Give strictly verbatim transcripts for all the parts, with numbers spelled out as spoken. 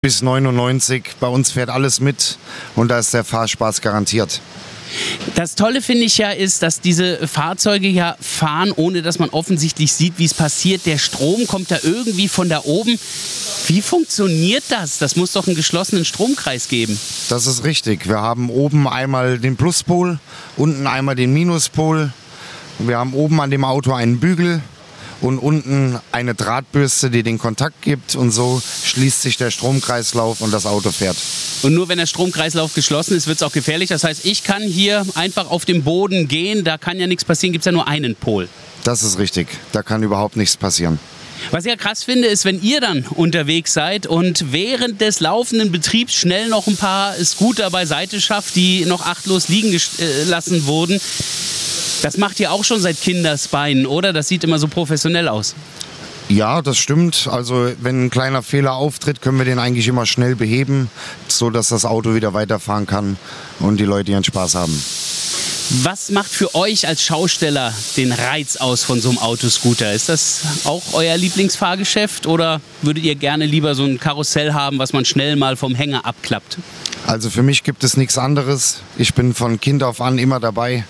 bis neunundneunzig. Bei uns fährt alles mit und da ist der Fahrspaß garantiert. Das Tolle finde ich ja ist, dass diese Fahrzeuge ja fahren, ohne dass man offensichtlich sieht, wie es passiert. Der Strom kommt da irgendwie von da oben. Wie funktioniert das? Das muss doch einen geschlossenen Stromkreis geben. Das ist richtig. Wir haben oben einmal den Pluspol, unten einmal den Minuspol. Wir haben oben an dem Auto einen Bügel und unten eine Drahtbürste, die den Kontakt gibt. Und so schließt sich der Stromkreislauf und das Auto fährt. Und nur wenn der Stromkreislauf geschlossen ist, wird es auch gefährlich. Das heißt, ich kann hier einfach auf dem Boden gehen, da kann ja nichts passieren, gibt es ja nur einen Pol. Das ist richtig, da kann überhaupt nichts passieren. Was ich ja krass finde, ist, wenn ihr dann unterwegs seid und während des laufenden Betriebs schnell noch ein paar Scooter beiseite schafft, die noch achtlos liegen gelassen wurden. Das macht ihr auch schon seit Kindesbeinen, oder? Das sieht immer so professionell aus. Ja, das stimmt. Also wenn ein kleiner Fehler auftritt, können wir den eigentlich immer schnell beheben, so dass das Auto wieder weiterfahren kann und die Leute ihren Spaß haben. Was macht für euch als Schausteller den Reiz aus von so einem Autoscooter? Ist das auch euer Lieblingsfahrgeschäft oder würdet ihr gerne lieber so ein Karussell haben, was man schnell mal vom Hänger abklappt? Also für mich gibt es nichts anderes. Ich bin von Kind auf an immer dabei.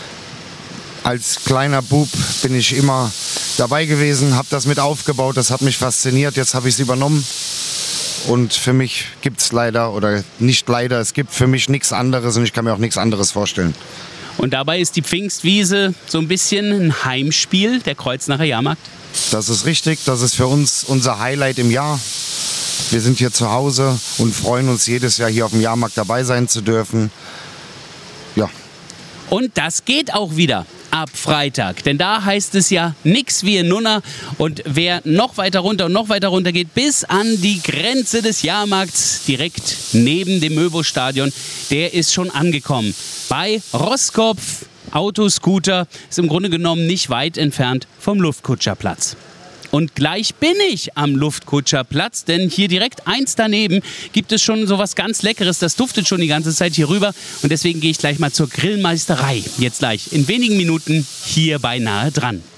Als kleiner Bub bin ich immer dabei gewesen, habe das mit aufgebaut, das hat mich fasziniert, jetzt habe ich es übernommen. Und für mich gibt es leider, oder nicht leider, es gibt für mich nichts anderes und ich kann mir auch nichts anderes vorstellen. Und dabei ist die Pfingstwiese so ein bisschen ein Heimspiel der Kreuznacher Jahrmarkt? Das ist richtig, das ist für uns unser Highlight im Jahr. Wir sind hier zu Hause und freuen uns jedes Jahr hier auf dem Jahrmarkt dabei sein zu dürfen. Ja. Und das geht auch wieder ab Freitag, denn da heißt es ja nix wie in Nunna und wer noch weiter runter und noch weiter runter geht, bis an die Grenze des Jahrmarkts, direkt neben dem Möbo-Stadion, der ist schon angekommen. Bei Roskopf Autoscooter ist im Grunde genommen nicht weit entfernt vom Luftkutscherplatz. Und gleich bin ich am Luftkutscherplatz, denn hier direkt eins daneben gibt es schon so was ganz Leckeres. Das duftet schon die ganze Zeit hier rüber. Und deswegen gehe ich gleich mal zur Grillmeisterei. Jetzt gleich in wenigen Minuten hier bei Nahe dran.